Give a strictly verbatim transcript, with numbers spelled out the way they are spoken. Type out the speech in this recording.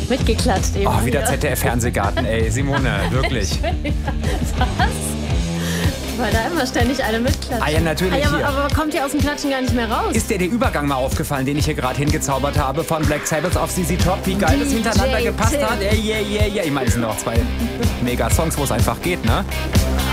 mitgeklatscht eben. Oh, wieder Z D F-Fernsehgarten, ey, Simone, wirklich. Was? Weil da immer ständig alle mitklatschen. Ah ja, natürlich. Ah, ja, aber, hier. aber kommt ihr aus dem Klatschen gar nicht mehr raus? Ist dir der Übergang mal aufgefallen, den ich hier gerade hingezaubert habe von Black Sabbath auf Z Z Top? Wie geil das D J hintereinander gepasst Tim. hat. Ey, yeah, yeah, yeah. Ich meine, es sind noch zwei Mega-Songs, wo es einfach geht, ne?